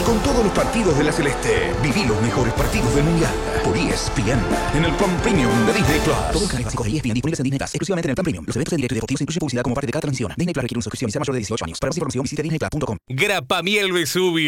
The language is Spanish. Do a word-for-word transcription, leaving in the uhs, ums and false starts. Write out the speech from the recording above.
con todos los partidos de la Celeste. Viví los mejores partidos del Mundial por E S P N en el plan premium de Disney Plus. Todos los canales básicos de E S P N disponibles en Disney Plus, exclusivamente en el plan premium. Los eventos en directo y deportivos incluyen publicidad como parte de cada transmisión. Disney Plus requiere una suscripción y sea mayor de dieciocho años. Para más información visite disney plus punto com. Grapamiel Vesubio.